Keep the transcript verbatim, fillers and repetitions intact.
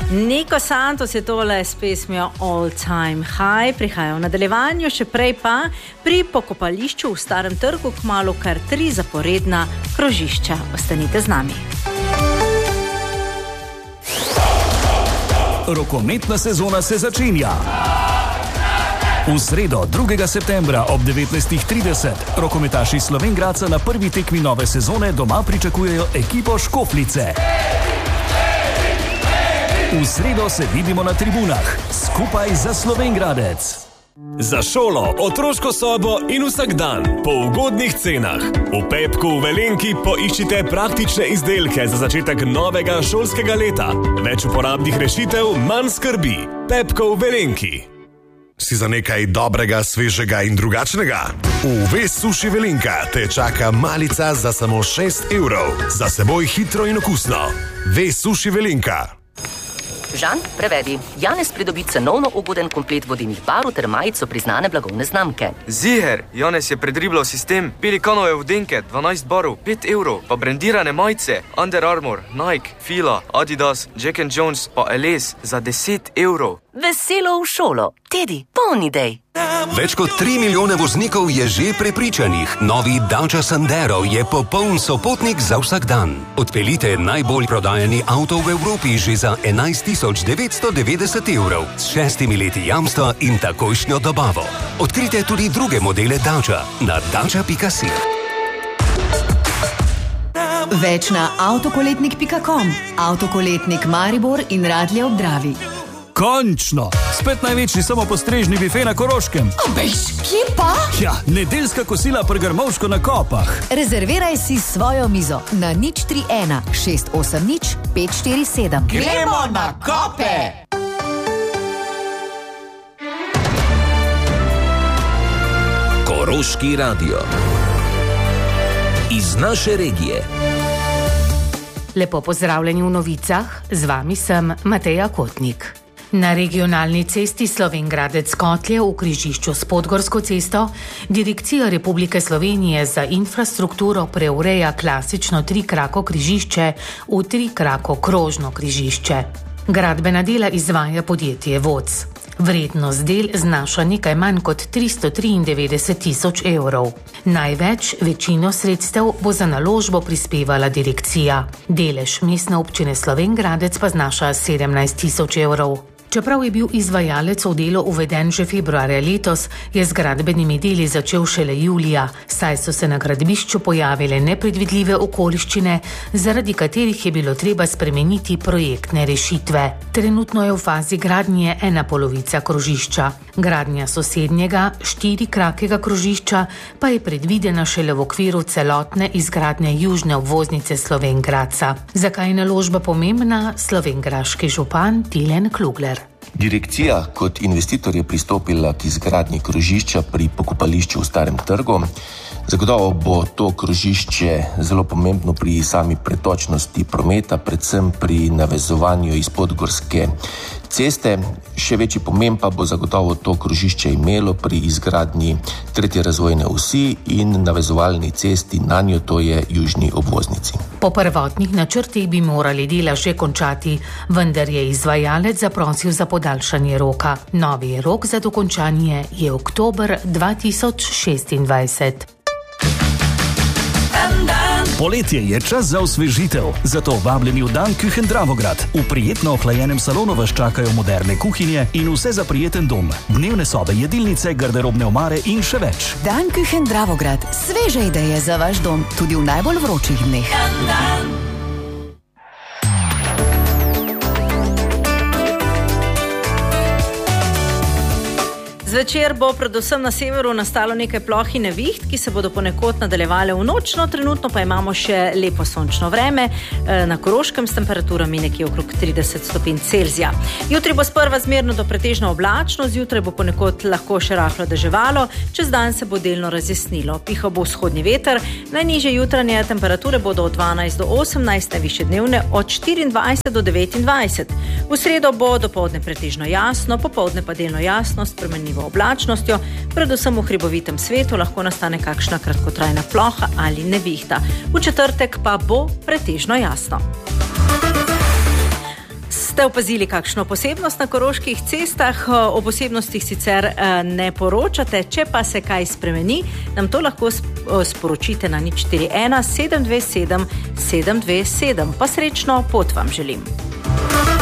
Nico Santos je tole s pesmijo All Time High, prihaja v nadaljevanju, še prej pa pri pokopališču v Starem trgu kmalu kar tri zaporedna krožišča. Ostanite z nami. Rokometna sezona se začenja. V sredo, drugega septembra ob devetnajstih trideset, rokometaši Slovenj Gradca na prvi tekmi nove sezone doma pričakujejo ekipo Škofljice. V sredo se vidimo na tribunah, skupaj za Slovenj Gradec. Za šolo, otroško sobo in vsak dan, po ugodnih cenah. V Pepku v Velenki poiščite praktične izdelke za začetek novega šolskega leta. Več uporabnih rešitev, manj skrbi. Pepko v Velenki. Si za nekaj dobrega, svežega in drugačnega? V Ves Suši Velenka te čaka malica za samo šest evrov. Za seboj hitro in okusno. Ves Suši Velenka. Žan, prevedi. Janez pridobi cenovno ugoden komplet vodilnih barv ter majico priznane blagovne znamke. Ziher, Janez je predribljal sistem. Pelikanove vodenke, dvanajst barv, pet evrov. Pa brendirane majice, Under Armour, Nike, Fila, Adidas, Jack and Jones pa Eles za deset evrov. Veselo v šolo. Tedi, polni dej. Več kot tri milijone voznikov je že prepričanih. Novi Dacia Sandero je popoln sopotnik za vsak dan. Odpeljite najbolj prodajani avto v Evropi že za enajst tisoč devetsto devetdeset evrov s šestimi leti jamstva in takojšnjo dobavo. Odkrite tudi druge modele Dacia na dacia pika si. Več na avtokoletnik pika com, avtokoletnik Maribor in Radlje ob Dravi. Končno! Spet največji samopostrežni bife na Koroškem. Obejš, kje pa? Ja, nedeljska kosila pri Grmovško na Kopah. Rezerviraj si svojo mizo na nič tri ena šest osem nič pet štiri sedem. Gremo na Kope! Koroški radio. Iz naše regije. Lepo pozdravljeni v novicah, z vami sem Mateja Kotnik. Na regionalni cesti Slovenj Gradec-Kotlje v križišču s Podgorsko cesto Direkcija Republike Slovenije za infrastrukturo preureja klasično trikrako križišče v trikrako krožno križišče. Gradbena dela izvaja podjetje Voc. Vrednost del znaša nekaj manj kot tristo triindevetdeset tisoč evrov. Največ, večino sredstev bo za naložbo prispevala direkcija. Delež Mestne občine Slovenj Gradec pa znaša sedemnajst tisoč evrov. Čeprav je bil izvajalec v delo uveden že februarja letos, je z gradbenimi deli začel šele julija, saj so se na gradbišču pojavile nepredvidljive okoliščine, zaradi katerih je bilo treba spremeniti projektne rešitve. Trenutno je v fazi gradnje ena polovica krožišča. Gradnja sosednjega, štirikrakega krožišča pa je predvidena šele v okviru celotne izgradnje južne obvoznice Slovenj Gradca. Zakaj je naložba pomembna? slovenjgraški župan Tilen Klugler. Direkcija kot investitor je pristopila k izgradnji krožišča pri pokopališču v Starem trgu. Zagotovo bo to krožišče zelo pomembno pri sami pretočnosti prometa, predvsem pri navezovanju iz Podgorske ceste. Še večji pomen pa bo zagotovo to krožišče imelo pri izgradnji tretje razvojne osi in navezovalni cesti na njo, to je južni obvoznici. Po prvotnih načrtih bi morali dela že končati, vendar je izvajalec zaprosil za podaljšanje roka. Novi rok za dokončanje je oktober dva tisoč šestindvajset. Poletje je čas za osvežitev, zato vabljeni v Dan Küchen Dravograd. V prijetno ohlajenem salonu vas čakajo moderne kuhinje in vse za prijeten dom. Dnevne sobe, jedilnice, garderobne omare in še več. Dan Küchen Dravograd. Sveže ideje za vaš dom, tudi v najbolj vročih dneh. Zvečer bo predvsem na severu nastalo nekaj ploh in neviht, ki se bodo ponekod nadaljevale v nočno, trenutno pa imamo še lepo sončno vreme, na Koroškem s temperaturami nekje okrog trideset stopinj Celzija. Jutri bo sprva zmerno do pretežno oblačno, zjutraj bo ponekod lahko še rahlo deževalo, čez dan se bo delno razjasnilo. Pihal bo vzhodni veter, najnižje jutranje temperature bodo od dvanajst do osemnajst, najvišje dnevne od štiriindvajset do devetindvajset. V sredo bo dopoldne pretežno jasno, popoldne pa delno jasno, spremenljivo oblačnostjo, predvsem v hribovitem svetu lahko nastane kakšna kratkotrajna ploha ali nevihta. V četrtek pa bo pretežno jasno. Ste opazili kakšno posebnost na koroških cestah? O posebnostih sicer ne poročate, če pa se kaj spremeni, nam to lahko sporočite na nič štiri ena sedem dve sedem sedem dve sedem. Pa srečno pot vam želim.